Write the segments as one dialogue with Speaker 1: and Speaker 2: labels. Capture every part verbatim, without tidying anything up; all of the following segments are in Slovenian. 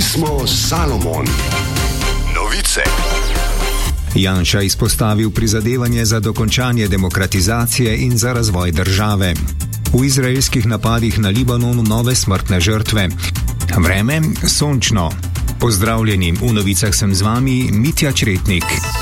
Speaker 1: Pismo Salomon. Novice.
Speaker 2: Janša izpostavil prizadevanje za dokončanje demokratizacije in za razvoj države. V izraelskih napadih na Libanonu nove smrtne žrtve. Vreme sončno. Pozdravljeni, v novicah sem z vami Mitja Čretnik.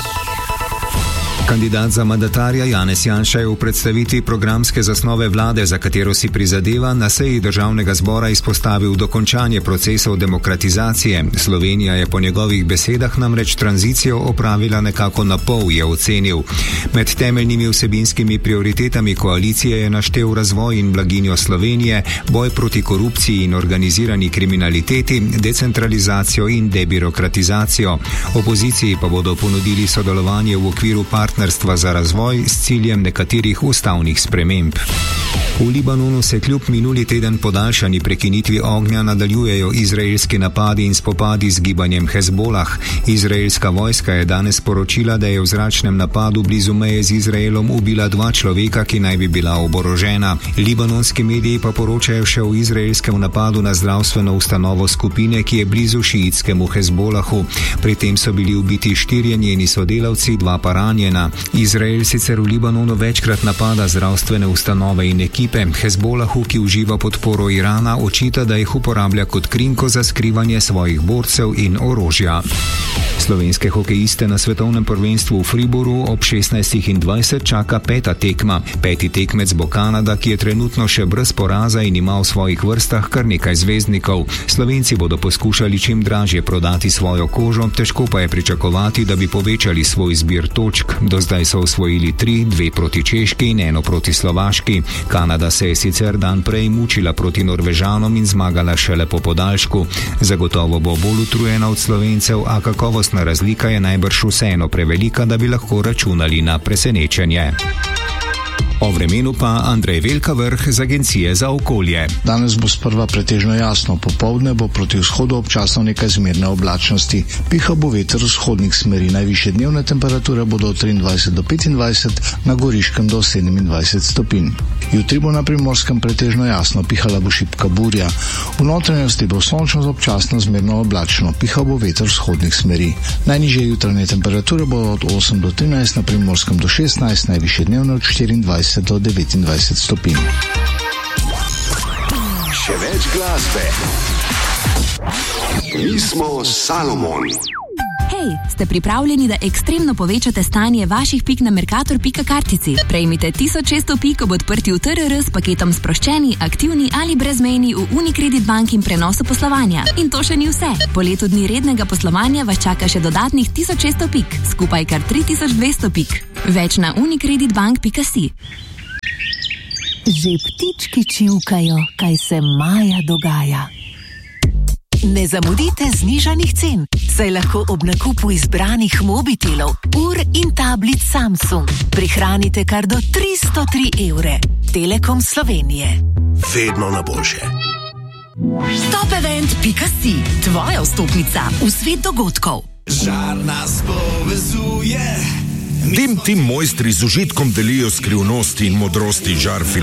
Speaker 2: Kandidat za mandatarja Janez Janša je v predstavitvi programske zasnove vlade, za katero si prizadeva, na seji državnega zbora izpostavil dokončanje procesov demokratizacije. Slovenija je po njegovih besedah namreč tranzicijo opravila nekako na pol, je ocenil. Med temeljnimi vsebinskimi prioritetami koalicije je naštel razvoj in blaginjo Slovenije, boj proti korupciji in organizirani kriminaliteti, decentralizacijo in debirokratizacijo. Opoziciji pa bodo ponudili sodelovanje v okviru partnerstva partnerstva za razvoj s ciljem nekaterih ustavnih sprememb. V Libanonu se kljub minuli teden podaljšani prekinitvi ognja nadaljujejo izraelski napadi in spopadi z gibanjem Hezbolah. Izraelska vojska je danes sporočila, da je v zračnem napadu blizu meje z Izraelom ubila dva človeka, ki naj bi bila oborožena. Libanonski mediji pa poročajo še o izraelskem napadu na zdravstveno ustanovo skupine, ki je blizu šiitskemu Hezbolahu. Pri tem so bili ubiti štirje njeni sodelavci, dva pa ranjena. Izrael sicer v Libanonu večkrat napada zdravstvene ustanove in ekipe. Hezbolahu, ki uživa podporo Irana, očita, da jih uporablja kot krinko za skrivanje svojih borcev in orožja. Slovenske hokejiste na svetovnem prvenstvu v Fribourgu ob šestnajstih in dvajset čaka peta tekma. Peti tekmec bo Kanada, ki je trenutno še brez poraza in ima v svojih vrstah kar nekaj zvezdnikov. Slovenci bodo poskušali čim dražje prodati svojo kožo, težko pa je pričakovati, da bi povečali svoj zbir točk. Do zdaj so osvojili tri, dve proti Češki in eno proti Slovaški. Kanada se je sicer dan prej mučila proti Norvežanom in zmagala šele po podaljšku. Zagotovo bo bolj utrujena od Slovencev, a kakovostna razlika je najbrž vseeno prevelika, da bi lahko računali na presenečenje. O vremenu pa Andrej Velkavrh z Agencije za okolje.
Speaker 3: Danes bo sprva pretežno jasno, popoldne bo proti vzhodu občasno nekaj zmerne oblačnosti. Piha bo veter vzhodnih smeri, najvišje dnevne temperature bodo od triindvajset do petindvajset, na Goriškem do sedemindvajset stopinj. Jutri bo na Primorskem pretežno jasno, pihala bo šibka burja. V notranjosti bo sončno z občasno zmerno oblačno, piha bo veter vzhodnih smeri. Najnižje jutranje temperature bodo od osem do trinajst, na Primorskem do šestnajst, najvišje dnevne od štiriindvajset do devetindvajset stopinj.
Speaker 1: Še več glasbe. Pismo Salomon.
Speaker 4: Hej, ste pripravljeni, da ekstremno povečate stanje vaših pik na Mercator pika kartici? Prejmite tisoč šeststo pik ob odprtju T R R s paketom sproščeni, aktivni ali brezmejni v Unicredit Bank in prenosu poslovanja. In to še ni vse. Po letu dni rednega poslovanja vas čaka še dodatnih tisoč šeststo pik, skupaj kar tri tisoč dvesto pik. Več na unicredit bank pika si.
Speaker 5: Že ptički čivkajo, kaj se maja dogaja. Ne zamudite znižanih cen, saj lahko ob nakupu izbranih mobitelov, ur in tablic Samsung prihranite kar do tristo tri evre. Telekom Slovenije.
Speaker 1: Vedno na boljše.
Speaker 5: top event pika si, tvoja vstopnica v svet dogodkov.
Speaker 6: Žar nas povezuje.
Speaker 7: Tim, tim mojstri z užitkom delijo skrivnosti in modrosti žar filma.